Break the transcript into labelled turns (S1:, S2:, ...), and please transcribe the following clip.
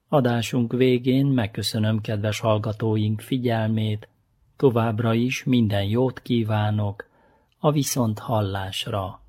S1: Adásunk végén megköszönöm kedves hallgatóink figyelmét, továbbra is minden jót kívánok, a viszonthallásra.